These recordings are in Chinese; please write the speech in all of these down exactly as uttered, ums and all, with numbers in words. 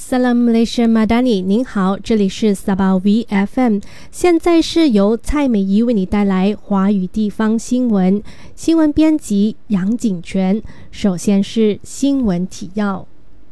Salam Malaysia Madani， 您好，这里是 Sabah V F M， 现在是由蔡美仪为你带来华语地方新闻，新闻编辑杨景全。首先是新闻提要。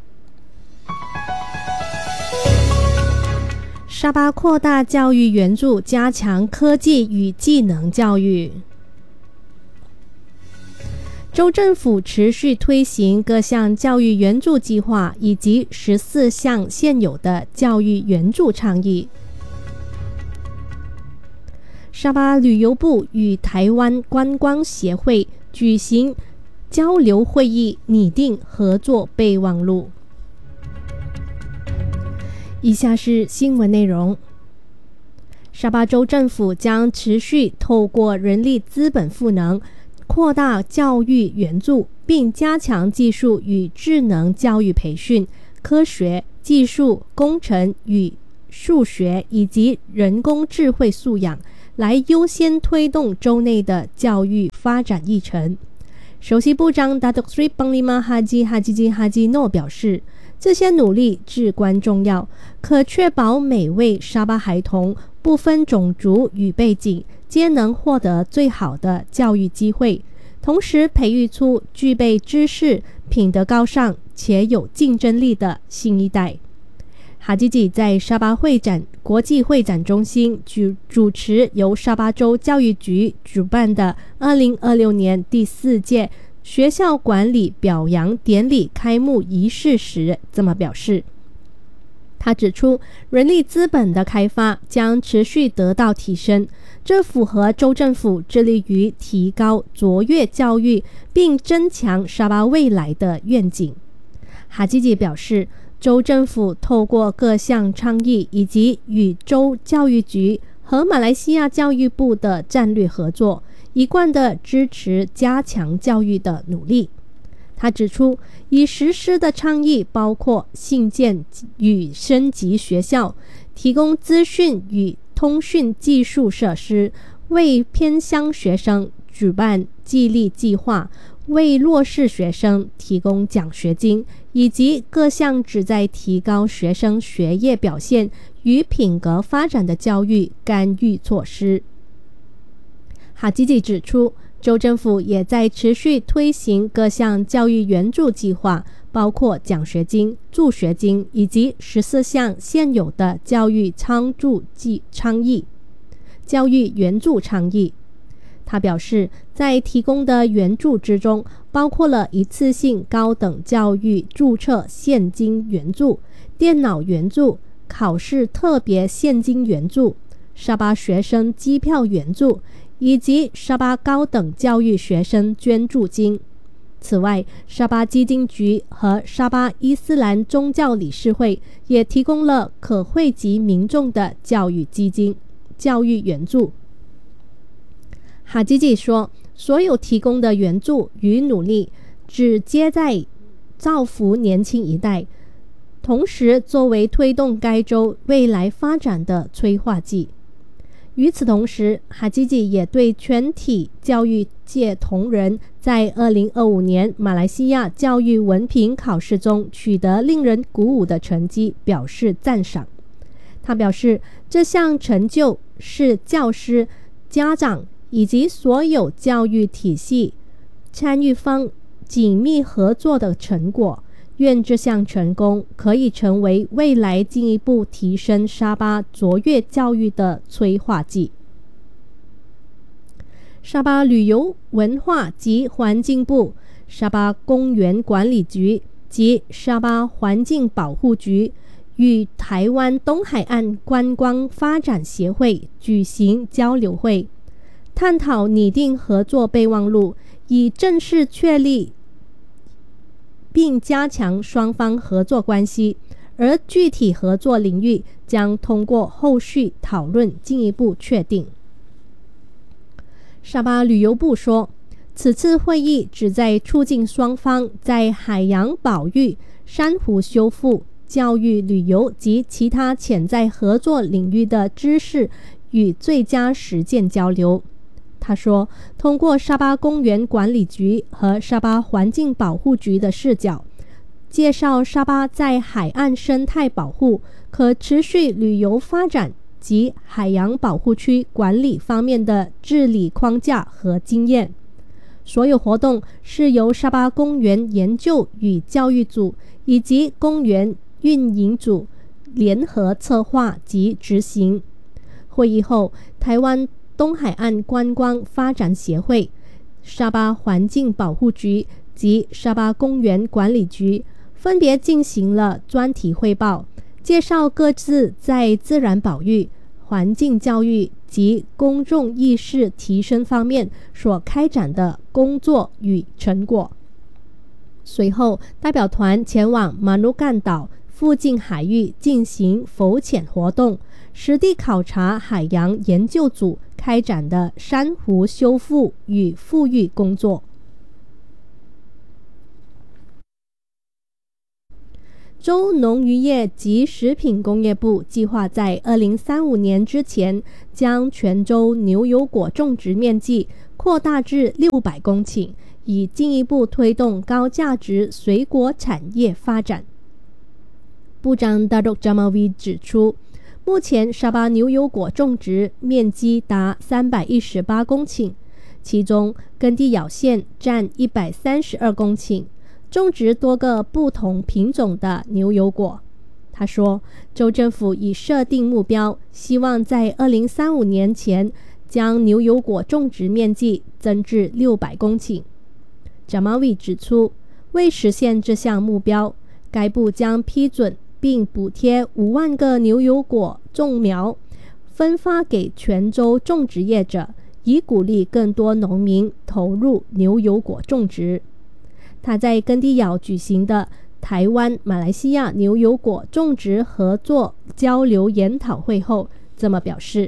沙巴扩大教育援助，加强科技与技能教育。州政府持续推行各项教育援助计划以及十四项现有的教育援助倡议。沙巴旅游部与台湾观光协会举行交流会议，拟定合作备忘录。以下是新闻内容。沙巴州政府将持续透过人力资本赋能扩大教育援助，并加强技术与智能教育培训、科学、技术、工程与数学以及人工智慧素养，来优先推动州内的教育发展议程。首席部长 Datuk Seri Panglima Haji Hajiji Haji Noor 表示，这些努力至关重要，可确保每位沙巴孩童不分种族与背景皆能获得最好的教育机会，同时培育出具备知识、品德高尚且有竞争力的新一代。哈基吉在沙巴会展国际会展中心主主持由沙巴州教育局主办的二零二六年第四届学校管理表扬典礼开幕仪式时这么表示。他指出，人力资本的开发将持续得到提升，这符合州政府致力于提高卓越教育并增强沙巴未来的愿景。哈基吉表示，州政府透过各项倡议以及与州教育局和马来西亚教育部的战略合作，一贯的支持加强教育的努力。他指出，已实施的倡议包括兴建与升级学校，提供资讯与通讯技术设施，为偏乡学生举办激励计划，为弱势学生提供奖学金，以及各项旨在提高学生学业表现与品格发展的教育干预措施。哈基吉指出，州政府也在持续推行各项教育援助计划，包括奖学金、助学金以及十四项现有的教育倡助倡议、教育援助倡议。他表示，在提供的援助之中，包括了一次性高等教育注册现金援助、电脑援助、考试特别现金援助、沙巴学生机票援助以及沙巴高等教育学生捐助金。此外，沙巴基金局和沙巴伊斯兰宗教理事会也提供了可惠及民众的教育基金、教育援助。哈基吉说，所有提供的援助与努力只皆在造福年轻一代，同时作为推动该州未来发展的催化剂。与此同时，哈基吉也对全体教育界同仁在二零二五年马来西亚教育文凭考试中取得令人鼓舞的成绩表示赞赏。他表示，这项成就是教师、家长以及所有教育体系参与方紧密合作的成果，愿这项成功可以成为未来进一步提升沙巴卓越教育的催化剂。沙巴旅游文化及环境部、沙巴公园管理局及沙巴环境保护局与台湾东海岸观光发展协会举行交流会，探讨拟定合作备忘录，以正式确立并加强双方合作关系，而具体合作领域将通过后续讨论进一步确定。沙巴旅游部说，此次会议旨在促进双方在海洋保育、珊瑚修复、教育、旅游及其他潜在合作领域的知识与最佳实践交流。他说，通过沙巴公园管理局和沙巴环境保护局的视角， 介绍沙巴在海岸生态保护、可持续旅游发展及海洋保护区管理方面的治理框架和经验。所有活动是由沙巴公园研究与教育组以及公园运营组联合策划及执行。会议后，台湾东海岸观光发展协会、沙巴环境保护局及沙巴公园管理局分别进行了专题汇报，介绍各自在自然保育、环境教育及公众意识提升方面所开展的工作与成果。随后，代表团前往马努干岛附近海域进行浮潜活动，实地考察海洋研究组开展的珊瑚修复与复育工作。州农渔业及食品工业部计划在二零三五年之前将全州牛油果种植面积扩大至六百公顷，以进一步推动高价值水果产业发展。部长 Datuk Jamawi 指出，目前沙巴牛油果种植面积达三百一十八公顷，其中耕地咬县占一百三十二公顷，种植多个不同品种的牛油果。他说，州政府已设定目标，希望在二零三五年前将牛油果种植面积增至六百公顷。Jamawi 指出，为实现这项目标，该部将批准并补贴五万个牛油果种苗，分发给全州种植业者，以鼓励更多农民投入牛油果种植。他在耕地咬举行的台湾马来西亚牛油果种植合作交流研讨会后这么表示。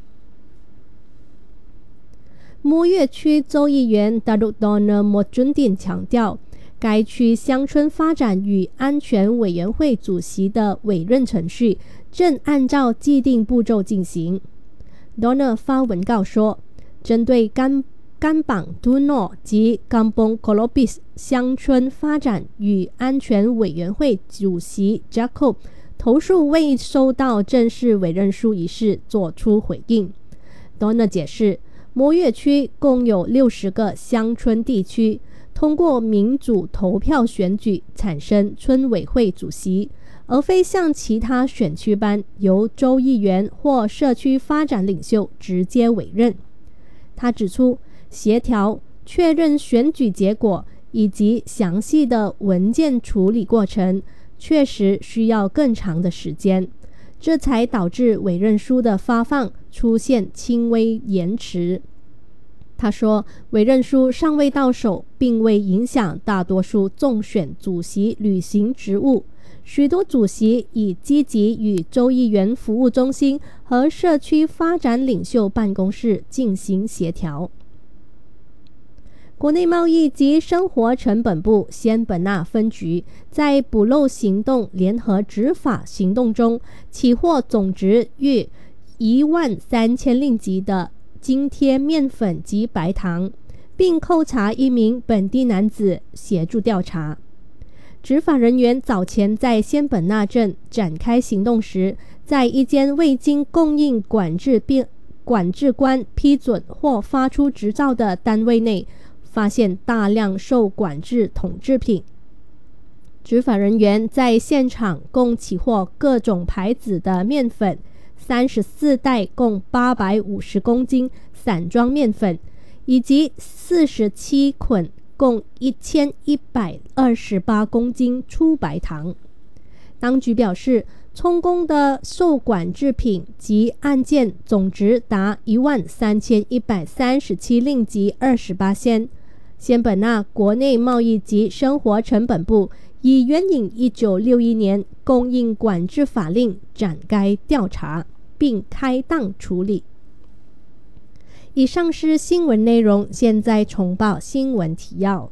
木叶区州议员 Datuk Donor Mojundin 强调，该区乡村发展与安全委员会主席的委任程序正按照既定步骤进行。Donor 发文告说，针对甘甘榜 Duno 及 Kampung Kolopis 乡村发展与安全委员会主席 Jacob 投诉未收到正式委任书一事作出回应。Donor 解释，摩月区共有六十个乡村地区，通过民主投票选举产生村委会主席，而非像其他选区般由州议员或社区发展领袖直接委任。他指出，协调、确认选举结果以及详细的文件处理过程确实需要更长的时间，这才导致委任书的发放出现轻微延迟。他说，委任书尚未到手，并未影响大多数众选主席履行职务。许多主席已积极与州议员服务中心和社区发展领袖办公室进行协调。国内贸易及生活成本部仙本那分局在捕漏行动联合执法行动中，起获总值约一万三千令吉的津贴面粉及白糖，并扣查一名本地男子协助调查。执法人员早前在仙本那镇展开行动时，在一间未经供应管制并管制官批准或发出执照的单位内，发现大量受管制统制品。执法人员在现场共起获各种牌子的面粉三十四袋，共八百五十公斤散装面粉，以及四十七捆共一千一百二十八公斤粗白糖。当局表示，充公的受管制品及案件总值达一万三千一百三十七令吉二十八仙。仙本那国内贸易及生活成本部以援引一九六一年供应管制法令展开调查，并开档处理。以上是新闻内容，现在重报新闻提要。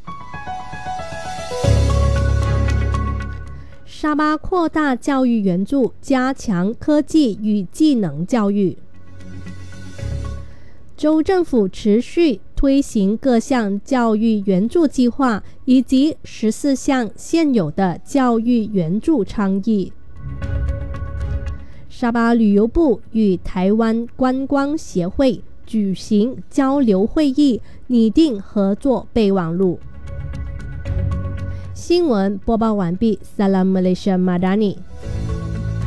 沙巴扩大教育援助，加强科技与技能教育。州政府持续推行各项教育援助计划以及十四项现有的教育援助倡议。沙巴旅游部与台湾观光协会举行交流会议，拟定合作备忘录。新闻播报完毕。Salam Malaysia Madani。